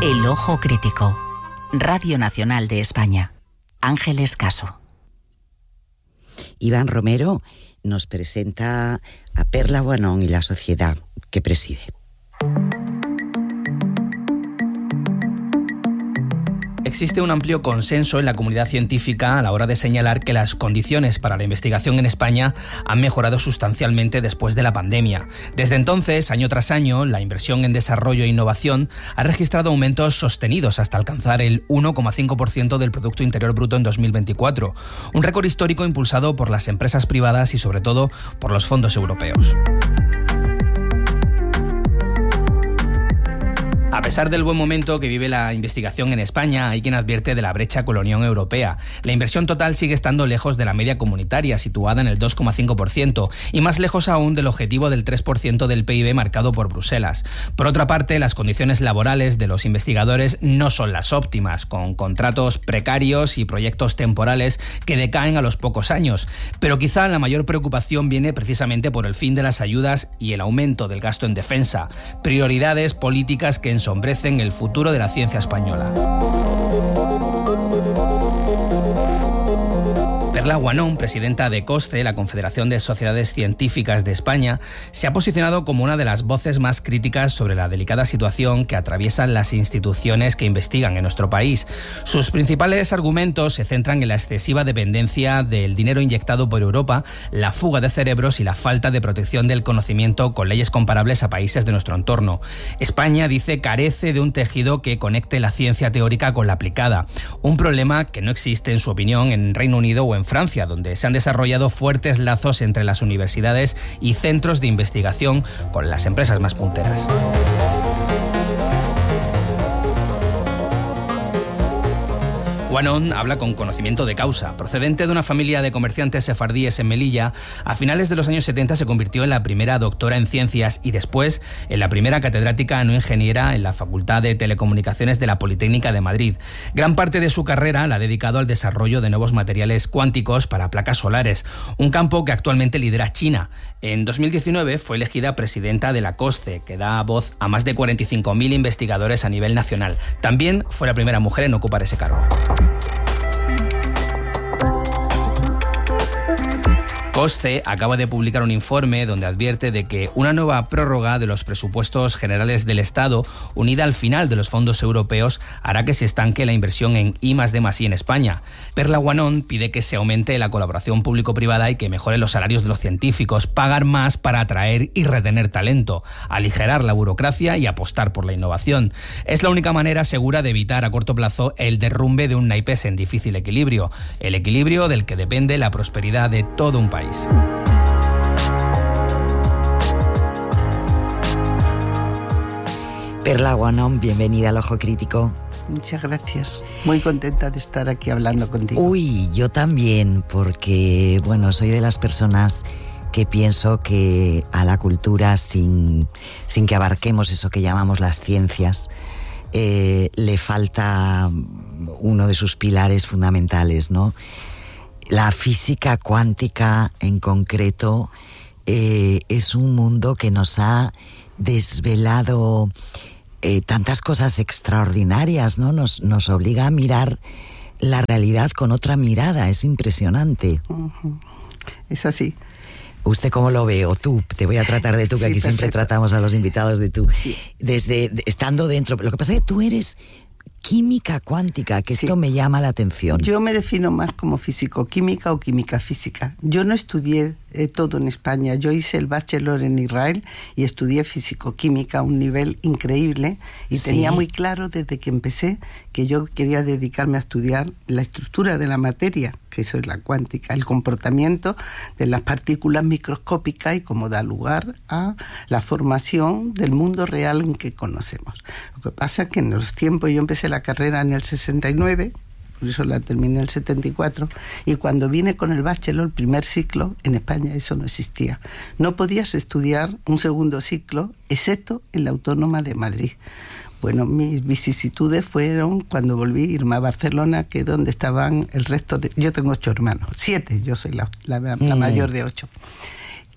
El Ojo Crítico. Radio Nacional de España. Ángeles Caso. Iván Romero nos presenta a Perla Guanón y la sociedad que preside. Existe un amplio consenso en la comunidad científica a la hora de señalar que las condiciones para la investigación en España han mejorado sustancialmente después de la pandemia. Desde entonces, año tras año, la inversión en desarrollo e innovación ha registrado aumentos sostenidos hasta alcanzar el 1,5% del Producto Interior Bruto en 2024, un récord histórico impulsado por las empresas privadas y sobre todo por los fondos europeos. A pesar del buen momento que vive la investigación en España, hay quien advierte de la brecha con la Unión Europea. La inversión total sigue estando lejos de la media comunitaria, situada en el 2,5%, y más lejos aún del objetivo del 3% del PIB marcado por Bruselas. Por otra parte, las condiciones laborales de los investigadores no son las óptimas, con contratos precarios y proyectos temporales que decaen a los pocos años. Pero quizá la mayor preocupación viene precisamente por el fin de las ayudas y el aumento del gasto en defensa, prioridades políticas que ensombrecen el futuro de la ciencia española. Perla Guanón, presidenta de COSCE, la Confederación de Sociedades Científicas de España, se ha posicionado como una de las voces más críticas sobre la delicada situación que atraviesan las instituciones que investigan en nuestro país. Sus principales argumentos se centran en la excesiva dependencia del dinero inyectado por Europa, la fuga de cerebros y la falta de protección del conocimiento con leyes comparables a países de nuestro entorno. España, dice, carece de un tejido que conecte la ciencia teórica con la aplicada, un problema que no existe, en su opinión, en Reino Unido o en Francia, donde se han desarrollado fuertes lazos entre las universidades y centros de investigación con las empresas más punteras. Guanón habla con conocimiento de causa. Procedente de una familia de comerciantes sefardíes en Melilla, a finales de los años 70 se convirtió en la primera doctora en ciencias y después en la primera catedrática no ingeniera en la Facultad de Telecomunicaciones de la Politécnica de Madrid. Gran parte de su carrera la ha dedicado al desarrollo de nuevos materiales cuánticos para placas solares, un campo que actualmente lidera China. En 2019 fue elegida presidenta de la COSCE, que da voz a más de 45.000 investigadores a nivel nacional. También fue la primera mujer en ocupar ese cargo. COSCE acaba de publicar un informe donde advierte de que una nueva prórroga de los presupuestos generales del Estado, unida al final de los fondos europeos, hará que se estanque la inversión en I+D+I en España. Perla Guanón pide que se aumente la colaboración público-privada y que mejore los salarios de los científicos, pagar más para atraer y retener talento, aligerar la burocracia y apostar por la innovación. Es la única manera segura de evitar a corto plazo el derrumbe de un naipes en difícil equilibrio, el equilibrio del que depende la prosperidad de todo un país. Perla Guanón, bienvenida al Ojo Crítico. Muchas gracias. Muy contenta de estar aquí hablando contigo. Uy, yo también, porque, bueno, soy de las personas que pienso que a la cultura, sin que abarquemos eso que llamamos las ciencias, le falta uno de sus pilares fundamentales, ¿no? La física cuántica, en concreto, es un mundo que nos ha desvelado tantas cosas extraordinarias, ¿no? Nos obliga a mirar la realidad con otra mirada, es impresionante. Uh-huh. Es así. ¿Usted cómo lo ve? O tú, te voy a tratar de tú, que sí, aquí perfecto. Siempre tratamos a los invitados de tú. Sí. Estando dentro, lo que pasa es que tú eres química cuántica, que esto me llama la atención. Yo me defino más como físico-química o química-física. Yo no estudié todo en España. Yo hice el bachelor en Israel y estudié físico-química a un nivel increíble y tenía muy claro desde que empecé que yo quería dedicarme a estudiar la estructura de la materia, que eso es la cuántica, el comportamiento de las partículas microscópicas y cómo da lugar a la formación del mundo real en que conocemos. Lo que pasa es que en los tiempos, yo empecé la carrera en el 69, por eso la terminé en el 74, y cuando vine con el bachelor, el primer ciclo, en España eso no existía. No podías estudiar un segundo ciclo, excepto en la Autónoma de Madrid. Bueno, mis vicisitudes fueron cuando volví a irme a Barcelona, que es donde estaban el resto de... Yo tengo 8 hermanos, 7, yo soy la mayor de 8.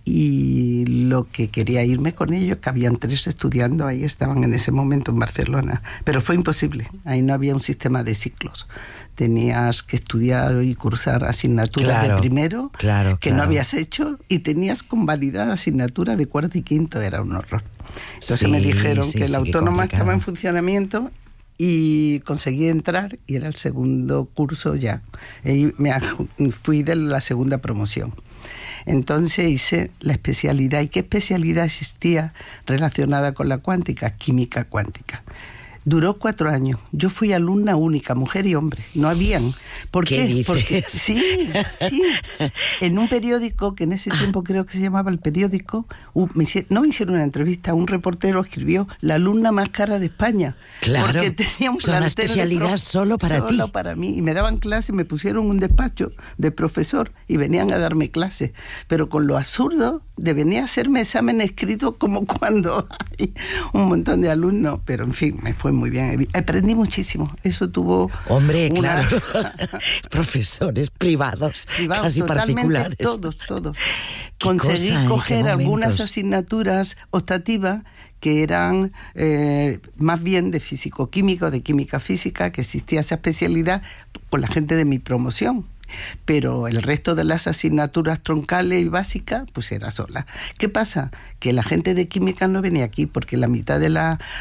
y lo que quería irme con ellos, que habían 3 estudiando, ahí estaban en ese momento en Barcelona, pero fue imposible, ahí no había un sistema de ciclos. Tenías que estudiar y cursar asignaturas de primero que no habías hecho, y tenías convalidada asignatura de cuarto y quinto, era un horror. Entonces me dijeron que la autónoma estaba en funcionamiento y conseguí entrar, y era el segundo curso ya. Y fui de la segunda promoción. Entonces hice la especialidad. ¿Y qué especialidad existía relacionada con la cuántica? Química cuántica. Duró 4 años. Yo fui alumna única, mujer y hombre. No habían. ¿Por qué? Porque sí. En un periódico, que en ese tiempo creo que se llamaba El Periódico, no me hicieron una entrevista, un reportero escribió la alumna más cara de España. Claro. Porque tenía una especialidad solo para ti. Solo para mí. Y me daban clases, me pusieron un despacho de profesor y venían a darme clases. Pero con lo absurdo de venir a hacerme examen escrito, como cuando hay un montón de alumnos. Pero en fin, me fue muy bien. Aprendí muchísimo. Eso tuvo... Hombre, claro. Profesores privados, casi particulares. Todos. Conseguí coger algunas asignaturas optativas que eran más bien de físico-química o de química-física, que existía esa especialidad con la gente de mi promoción. Pero el resto de las asignaturas troncales y básicas, pues era sola. ¿Qué pasa? Que la gente de química no venía aquí, porque la mitad de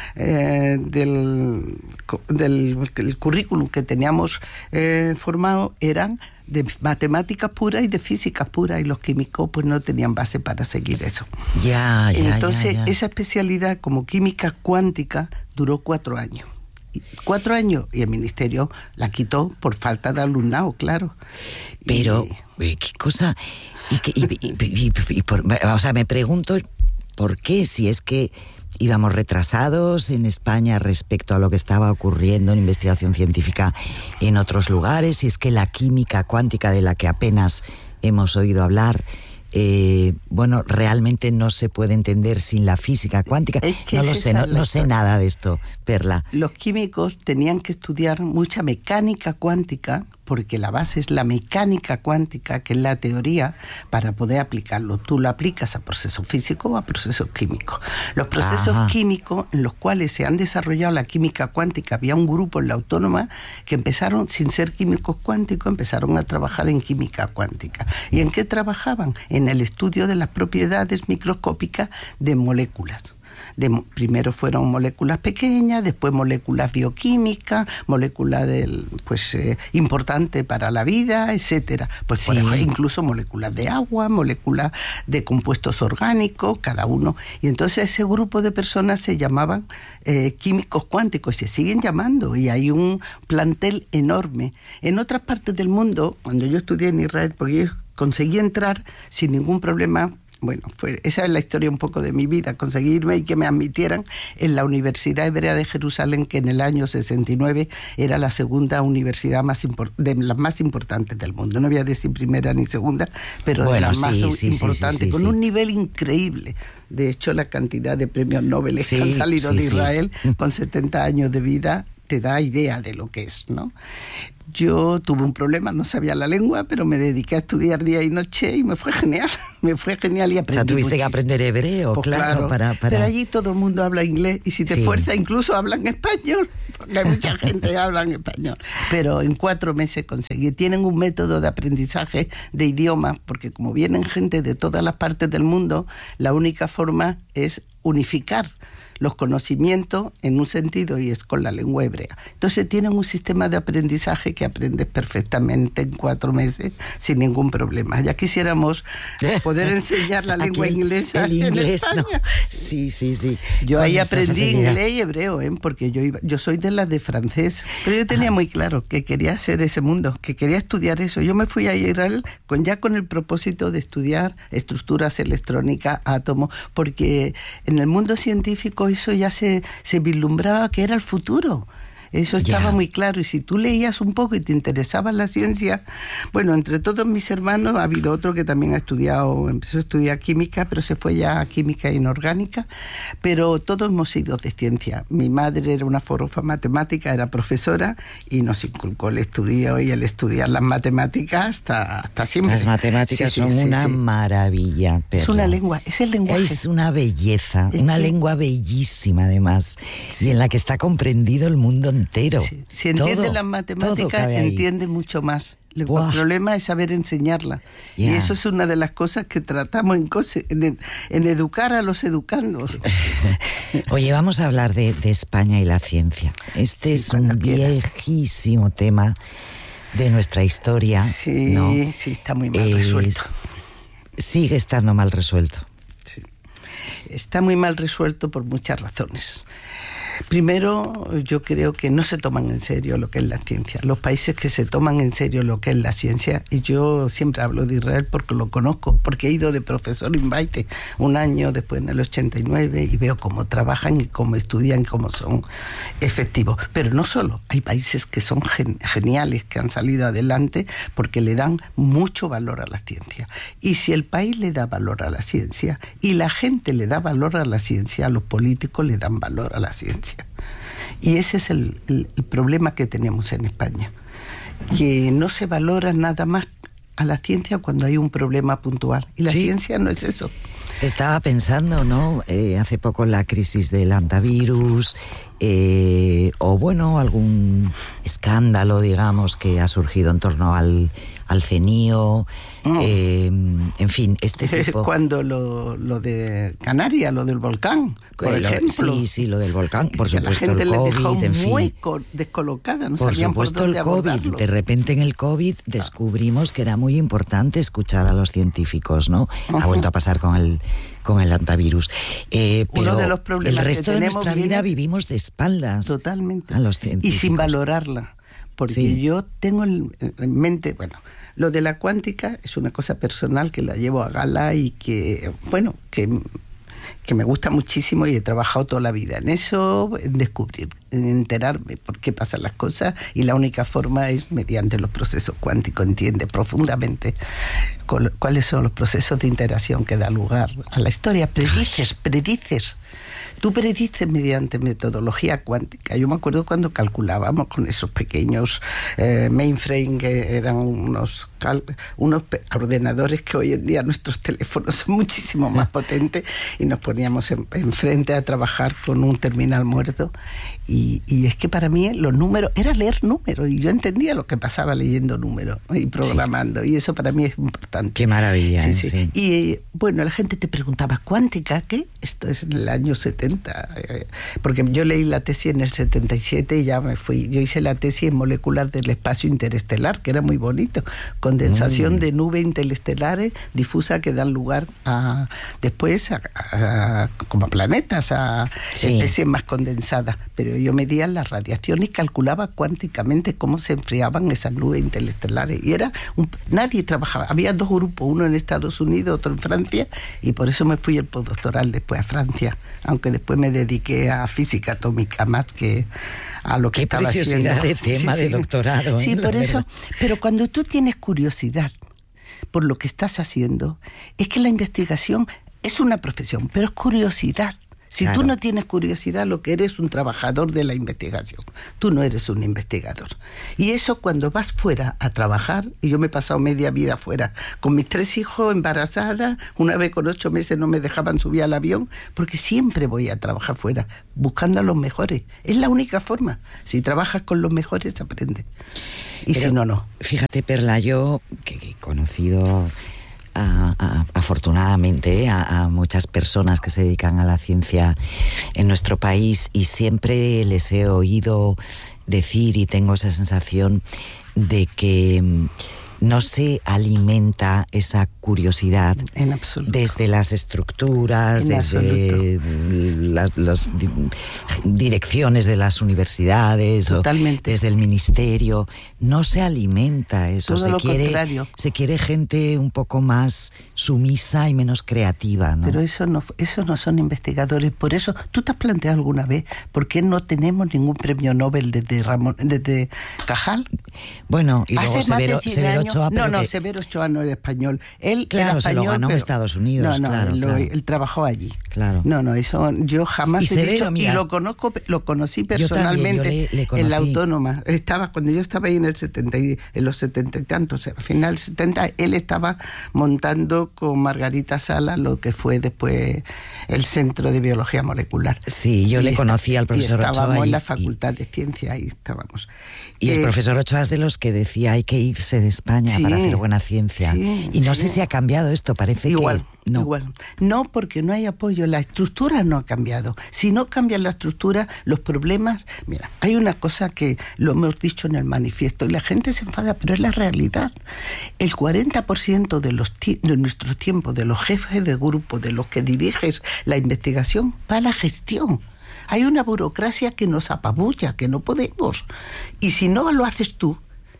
del currículum que teníamos formado eran de matemáticas puras y de físicas puras, y los químicos pues no tenían base para seguir eso. Entonces, esa especialidad como química cuántica duró 4 años. 4 años, y el ministerio la quitó por falta de alumnado, claro. Pero, ¿qué cosa? O sea, me pregunto por qué, si es que íbamos retrasados en España respecto a lo que estaba ocurriendo en investigación científica en otros lugares, si es que la química cuántica, de la que apenas hemos oído hablar, realmente no se puede entender sin la física cuántica. No lo sé, no sé nada de esto, Perla. Los químicos tenían que estudiar mucha mecánica cuántica, porque la base es la mecánica cuántica, que es la teoría, para poder aplicarlo. Tú lo aplicas a procesos físicos o a procesos químicos. Los procesos químicos en los cuales se han desarrollado la química cuántica, había un grupo en la Autónoma que empezaron, sin ser químicos cuánticos, empezaron a trabajar en química cuántica. ¿Y en qué trabajaban? En el estudio de las propiedades microscópicas de moléculas. Primero fueron moléculas pequeñas, después moléculas bioquímicas, moléculas importantes para la vida, etcétera. Pues por ejemplo, incluso moléculas de agua, moléculas de compuestos orgánicos, cada uno. Y entonces ese grupo de personas se llamaban químicos cuánticos, se siguen llamando, y hay un plantel enorme. En otras partes del mundo, cuando yo estudié en Israel, porque yo conseguí entrar sin ningún problema. Bueno, esa es la historia un poco de mi vida, conseguirme y que me admitieran en la Universidad Hebrea de Jerusalén, que en el año 69 era la segunda universidad de las más importantes del mundo. No voy a decir primera ni segunda, pero de las más importantes, con un nivel increíble. De hecho, la cantidad de premios Nobel que han salido de Israel con 70 años de vida te da idea de lo que es, ¿no? Yo tuve un problema, no sabía la lengua, pero me dediqué a estudiar día y noche y me fue genial y aprendí. O sea, tuviste muchísimo. Que aprender hebreo, pues claro. Pero allí todo el mundo habla inglés, y si te esfuerzas incluso hablan español, porque hay mucha gente que habla en español. Pero en 4 meses conseguí. Tienen un método de aprendizaje de idiomas, porque como vienen gente de todas las partes del mundo, la única forma es unificar los conocimientos en un sentido, y es con la lengua hebrea. Entonces tienen un sistema de aprendizaje que aprendes perfectamente en 4 meses sin ningún problema. Ya quisiéramos poder enseñar la lengua inglesa en España. ¿No? Sí. Yo ahí aprendí inglés y hebreo, porque yo soy de las de francés, pero yo tenía muy claro que quería hacer ese mundo, que quería estudiar eso. Yo me fui a Israel con el propósito de estudiar estructuras electrónicas, átomos, porque en el mundo científico eso ya se vislumbraba que era el futuro. Eso estaba muy claro. Y si tú leías un poco y te interesaba la ciencia, bueno, entre todos mis hermanos ha habido otro que también empezó a estudiar química, pero se fue ya a química inorgánica, pero todos hemos sido de ciencia. Mi madre era una forofá matemática, era profesora y nos inculcó el estudio y el estudiar las matemáticas hasta siempre. Las matemáticas son una maravilla. Perla. Es una lengua, es el lenguaje. Es una belleza, una lengua bellísima además, y en la que está comprendido el mundo entero. Si entiende las matemáticas, entiende mucho más. El problema es saber enseñarla. Y eso es una de las cosas que tratamos en educar a los educandos. Oye, vamos a hablar de España y la ciencia. Este es un viejísimo tema de nuestra historia. Sí, ¿no? Sí, está muy mal resuelto. Sigue estando mal resuelto. Sí. Está muy mal resuelto por muchas razones. Primero, yo creo que no se toman en serio lo que es la ciencia. Los países que se toman en serio lo que es la ciencia, y yo siempre hablo de Israel porque lo conozco, porque he ido de profesor invite un año, después en el 89, y veo cómo trabajan y cómo estudian y cómo son efectivos. Pero no solo, hay países que son geniales, que han salido adelante porque le dan mucho valor a la ciencia. Y si el país le da valor a la ciencia y la gente le da valor a la ciencia, los políticos le dan valor a la ciencia. Y ese es el problema que tenemos en España, que no se valora nada más a la ciencia cuando hay un problema puntual. Y la ciencia no es eso. Estaba pensando, ¿no? Hace poco la crisis del antivirus, o bueno, algún escándalo, digamos, que ha surgido en torno al CENIO, en fin, este tipo... Cuando lo de Canarias, lo del volcán, por ejemplo. Sí, lo del volcán, por supuesto, la gente el COVID, le dejó en fin. Muy descolocada, no por sabían supuesto, por dónde el COVID. abordarlo. De repente en el COVID descubrimos que era muy importante escuchar a los científicos, ¿no? Ha vuelto a pasar con el antivirus. Pero uno de los problemas el resto que de nuestra vida vivimos de espaldas. Totalmente. A los científicos. Y sin valorarla. Porque yo tengo en mente, bueno, lo de la cuántica es una cosa personal que la llevo a gala y que, bueno, que me gusta muchísimo y he trabajado toda la vida en eso, en descubrir, en enterarme por qué pasan las cosas, y la única forma es mediante los procesos cuánticos. Entiende profundamente cuáles son los procesos de interacción que da lugar a la historia. Predices. Tú predices mediante metodología cuántica. Yo me acuerdo cuando calculábamos con esos pequeños mainframe, que eran unos ordenadores que hoy en día nuestros teléfonos son muchísimo más potentes, y nos poníamos enfrente a trabajar con un terminal muerto. Y es que para mí los números, era leer números, y yo entendía lo que pasaba leyendo números y programando, y eso para mí es importante. Qué maravilla. Sí. Y bueno, la gente te preguntaba, ¿cuántica qué? Esto es en el año 70, porque yo leí la tesis en el 77 y ya me fui. Yo hice la tesis en molecular del espacio interestelar, que era muy bonito, condensación de nubes interestelares difusas que dan lugar después como a planetas, a especies más condensadas. Pero yo medía la radiación y calculaba cuánticamente cómo se enfriaban esas nubes interestelares. Y nadie trabajaba. Había dos grupos, uno en Estados Unidos, otro en Francia, y por eso me fui el postdoctoral después a Francia, aunque después me dediqué a física atómica más que a lo que estaba haciendo. Qué preciosidad de tema de doctorado. Sí, por eso. Pero cuando tú tienes curiosidad por lo que estás haciendo, es que la investigación es una profesión, pero es curiosidad. Si tú no tienes curiosidad, lo que eres es un trabajador de la investigación. Tú no eres un investigador. Y eso cuando vas fuera a trabajar, y yo me he pasado media vida fuera, con mis 3 hijos, embarazada, una vez con 8 meses no me dejaban subir al avión, porque siempre voy a trabajar fuera, buscando a los mejores. Es la única forma. Si trabajas con los mejores, aprendes. Y si no, no. Fíjate, Perla, yo que he conocido... afortunadamente a muchas personas que se dedican a la ciencia en nuestro país, y siempre les he oído decir, y tengo esa sensación de que no se alimenta esa curiosidad en absoluto, desde las estructuras, en desde las direcciones de las universidades, totalmente, o desde el ministerio. No se alimenta eso. Todo lo contrario. Se quiere gente un poco más sumisa y menos creativa, ¿no? Pero eso no son investigadores. Por eso, ¿tú te has planteado alguna vez por qué no tenemos ningún premio Nobel desde Cajal? Bueno, y luego Severo Ochoa. Severo Ochoa no era español. Él claro, era español, se lo ganó en Estados Unidos. Claro. Él trabajó allí. Claro. No, eso yo jamás he Severo, dicho, mira, y lo conocí personalmente en la Autónoma. Cuando yo estaba ahí en los 70 y tantos, al final del 70, él estaba montando con Margarita Sala lo que fue después el Centro de Biología Molecular. Sí, yo le conocí al profesor Ochoa. Estábamos en la Facultad de Ciencia, ahí estábamos. Y el profesor Ochoa es de los que decía hay que irse de España para hacer buena ciencia. Y no sé si ha cambiado esto, parece igual. No. Igual. No, porque no hay apoyo. La estructura no ha cambiado. Si no cambia la estructura, los problemas... Mira, hay una cosa que lo hemos dicho en el manifiesto y la gente se enfada, pero es la realidad. El 40% de nuestro tiempo, de los jefes de grupo, de los que diriges la investigación, va a la gestión. Hay una burocracia que nos apabulla, que no podemos. Y si no lo haces tú,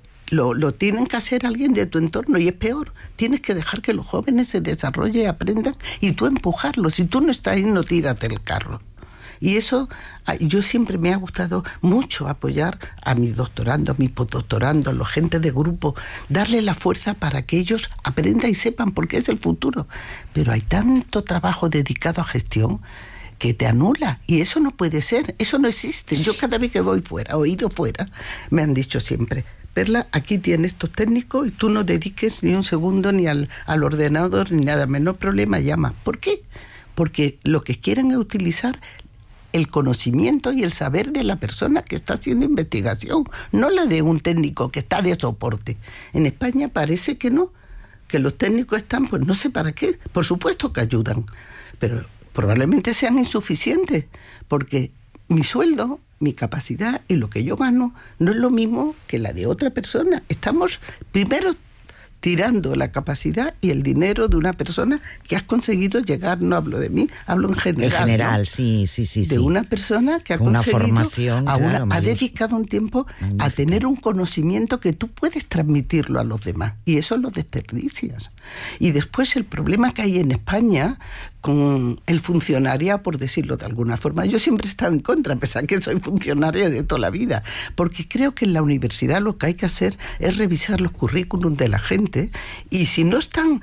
lo tienen que hacer alguien de tu entorno, y es peor. Tienes que dejar que los jóvenes se desarrollen y aprendan, y tú empujarlos. Si tú no estás ahí, no tírate el carro. Y eso, yo siempre me ha gustado mucho apoyar a mis doctorandos, a mis postdoctorandos, a la gente de grupo, darle la fuerza para que ellos aprendan y sepan por qué es el futuro. Pero hay tanto trabajo dedicado a gestión que te anula, y eso no puede ser, eso no existe. Yo cada vez que voy fuera, he ido fuera, me han dicho siempre: Perla, aquí tienes estos técnicos y tú no dediques ni un segundo ni al ordenador ni nada, menos problema, llama. ¿Por qué? Porque lo que quieren es utilizar el conocimiento y el saber de la persona que está haciendo investigación, no la de un técnico que está de soporte. En España parece que no, que los técnicos están, pues no sé para qué, por supuesto que ayudan, pero probablemente sean insuficientes, porque mi sueldo, mi capacidad y lo que yo gano no es lo mismo que la de otra persona. Estamos primero tirando la capacidad y el dinero de una persona que has conseguido llegar, no hablo de mí, hablo en general. En general, ¿no? sí. De una persona que ha una conseguido, formación, ha dedicado un tiempo a tener un conocimiento que tú puedes transmitirlo a los demás, y eso lo desperdicias. Y después el problema que hay en España con el funcionario, por decirlo de alguna forma, yo siempre he estado en contra, a pesar que soy funcionaria de toda la vida, porque creo que en la universidad lo que hay que hacer es revisar los currículums de la gente, y si no están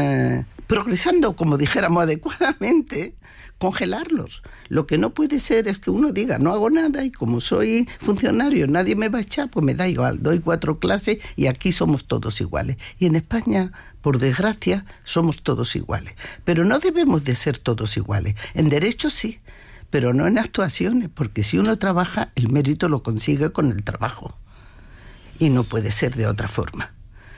progresando, como dijéramos, adecuadamente, congelarlos. Lo que no puede ser es que uno diga, no hago nada, y como soy funcionario nadie me va a echar, pues me da igual, doy 4 clases y aquí somos todos iguales. Y en España, por desgracia, somos todos iguales. Pero no debemos de ser todos iguales. En derecho sí, pero no en actuaciones, porque si uno trabaja, el mérito lo consigue con el trabajo. Y no puede ser de otra forma.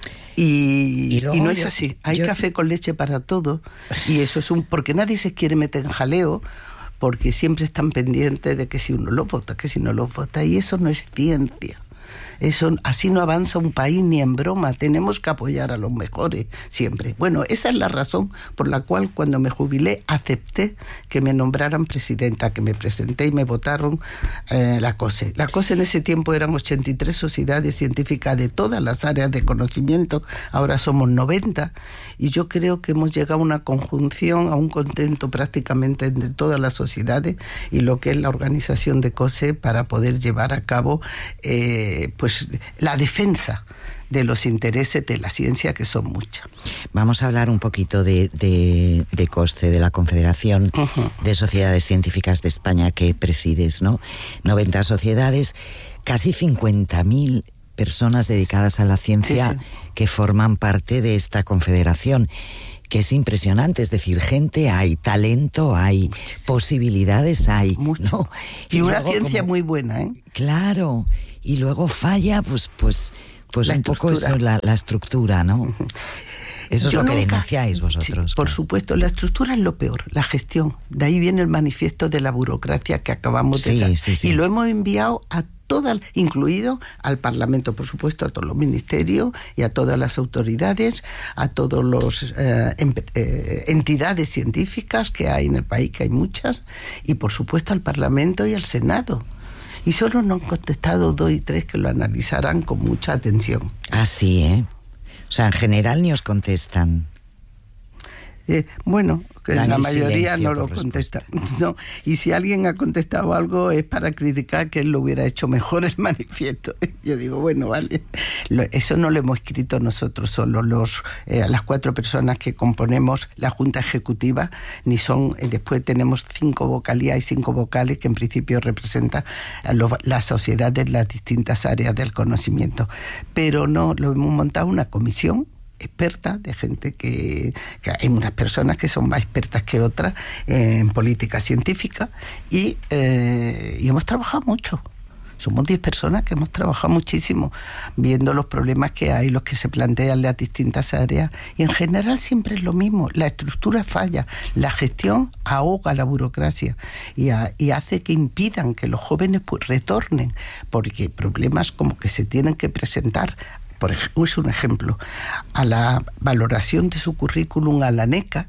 Y no es así. Hay café con leche para todo, y eso es porque nadie se quiere meter en jaleo, porque siempre están pendientes de que si uno lo vota, que si no lo vota, y eso no es ciencia. Eso, así no avanza un país ni en broma. Tenemos que apoyar a los mejores siempre. Bueno, esa es la razón por la cual cuando me jubilé acepté que me nombraran presidenta, que me presenté y me votaron la COSE. La COSE en ese tiempo eran 83 sociedades científicas de todas las áreas de conocimiento, ahora somos 90, y yo creo que hemos llegado a una conjunción, a un contento prácticamente entre todas las sociedades y lo que es la organización de COSE para poder llevar a cabo pues la defensa de los intereses de la ciencia, que son muchas. Vamos a hablar un poquito de COSCE, de la Confederación de Sociedades Científicas de España que presides, ¿no? 90 sociedades, casi 50.000 personas dedicadas a la ciencia que forman parte de esta confederación, que es impresionante. Es decir, gente hay, talento hay, posibilidades hay, ¿no? Y una ciencia muy buena, ¿eh? Claro, y luego falla, pues un poco eso, la estructura, ¿no? Eso es lo que denunciáis vosotros. Sí, por supuesto, la estructura es lo peor, la gestión. De ahí viene el manifiesto de la burocracia que acabamos de echar. Y lo hemos enviado a incluido al Parlamento, por supuesto, a todos los ministerios y a todas las autoridades, a todas las entidades científicas que hay en el país, que hay muchas, y por supuesto al Parlamento y al Senado. Y solo nos han contestado 2 y 3 que lo analizarán con mucha atención. Ah, sí, ¿eh? O sea, en general ni os contestan. Bueno, que la mayoría no lo contesta. No, y si alguien ha contestado algo es para criticar que él lo hubiera hecho mejor el manifiesto. Yo digo, bueno, vale. Eso no lo hemos escrito nosotros solo, las 4 personas que componemos la Junta Ejecutiva, ni son, después tenemos 5 vocalías y 5 vocales que en principio representan la sociedad de las distintas áreas del conocimiento. Pero no, lo hemos montado una comisión experta, de gente que hay unas personas que son más expertas que otras en política científica y hemos trabajado mucho. Somos 10 personas que hemos trabajado muchísimo viendo los problemas que hay, los que se plantean en las distintas áreas, y en general siempre es lo mismo. La estructura falla, la gestión ahoga la burocracia y hace que impidan que los jóvenes pues retornen, porque problemas como que se tienen que presentar, por ejemplo, es un ejemplo, a la valoración de su currículum a la NECA,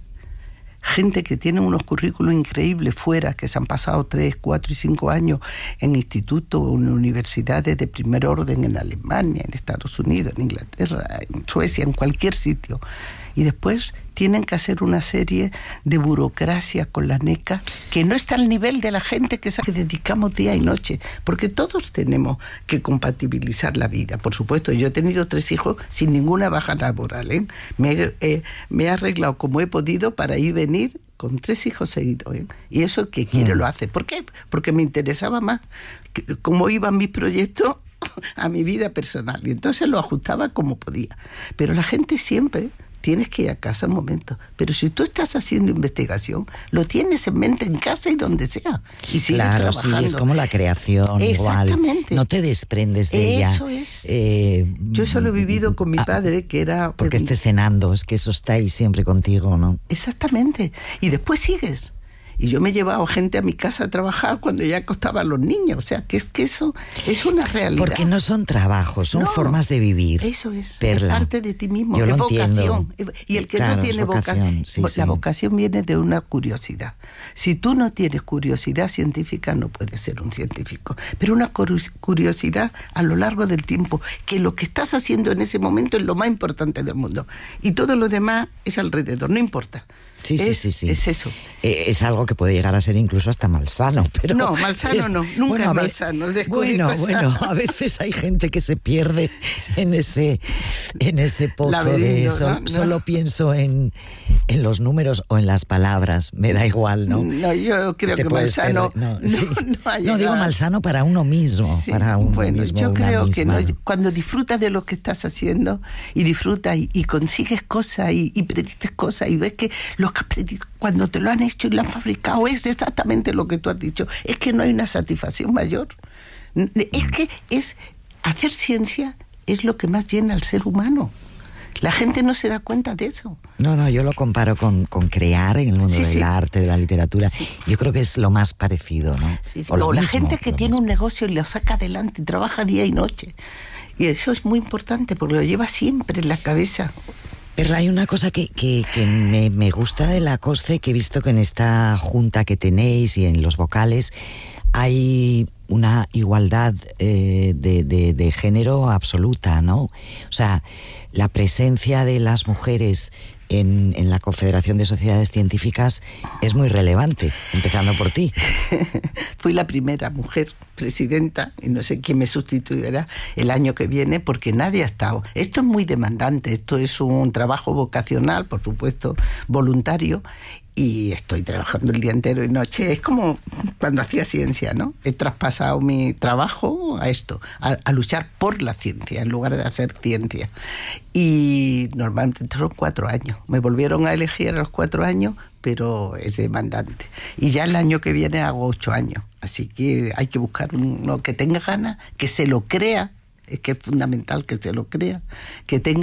gente que tiene unos currículos increíbles fuera, que se han pasado 3, 4 y 5 años en institutos o en universidades de primer orden en Alemania, en Estados Unidos, en Inglaterra, en Suecia, en cualquier sitio. Y después tienen que hacer una serie de burocracia con la NECA que no está al nivel de la gente que dedicamos día y noche, porque todos tenemos que compatibilizar la vida. Por supuesto, yo he tenido 3 hijos sin ninguna baja laboral, ¿eh? Me he arreglado como he podido para ir venir con 3 hijos seguidos, ¿eh? Y eso el que quiere lo hace. ¿Por qué? Porque me interesaba más cómo iban mis proyectos a mi vida personal, y entonces lo ajustaba como podía. Pero la gente siempre tienes que ir a casa un momento. Pero si tú estás haciendo investigación, lo tienes en mente en casa y donde sea. Y sigues trabajando. Sí, es como la creación. Exactamente. Igual. No te desprendes de ella. Eso es. Yo solo he vivido con mi padre, que era... Porque estés cenando, es que eso está ahí siempre contigo, ¿no? Exactamente. Y después sigues. Y yo me he llevado gente a mi casa a trabajar cuando ya acostaban los niños. O sea, que eso es una realidad. Porque no son trabajos, son formas de vivir. Eso es. Perla. Es parte de ti mismo. Yo es lo vocación. Entiendo. Y el que claro, no tiene vocación, la vocación viene de una curiosidad. Si tú no tienes curiosidad científica, no puedes ser un científico. Pero una curiosidad a lo largo del tiempo, que lo que estás haciendo en ese momento es lo más importante del mundo. Y todo lo demás es alrededor, no importa. Sí. Es eso. Es algo que puede llegar a ser incluso hasta malsano, pero... No, malsano no, nunca es malsano. Bueno, a veces hay gente que se pierde en ese pozo de eso. ¿No? Solo pienso en los números o en las palabras, me da igual, ¿no? No, yo creo que malsano no digo malsano para uno mismo, sí, para uno mismo. Yo creo misma. que no, cuando disfrutas de lo que estás haciendo y disfrutas y consigues cosas y predices cosas y ves que los que has predicho, cuando te lo han hecho y lo han fabricado, es exactamente lo que tú has dicho. Es que no hay una satisfacción mayor. Es que hacer ciencia es lo que más llena al ser humano. La gente no se da cuenta de eso. No, yo lo comparo con crear en el mundo del arte, de la literatura. Sí. Yo creo que es lo más parecido, ¿no? Sí. O la gente que tiene un negocio y lo saca adelante, y trabaja día y noche. Y eso es muy importante porque lo lleva siempre en la cabeza. Perla, hay una cosa que me gusta de la COSCE, que he visto que en esta junta que tenéis y en los vocales hay una igualdad de género absoluta, ¿no? O sea, la presencia de las mujeres en la Confederación de Sociedades Científicas es muy relevante, empezando por ti. Fui la primera mujer presidenta y no sé quién me sustituirá el año que viene porque nadie ha estado. Esto es muy demandante, esto es un trabajo vocacional, por supuesto, voluntario, y estoy trabajando el día entero y noche. Es como cuando hacía ciencia, ¿no? He traspasado mi trabajo a esto, a luchar por la ciencia en lugar de hacer ciencia. Y normalmente son 4 años. Me volvieron a elegir a los 4 años, pero es demandante. Y ya el año que viene hago 8 años. Así que hay que buscar uno que tenga ganas, que se lo crea. Es que es fundamental que se lo crea, que tenga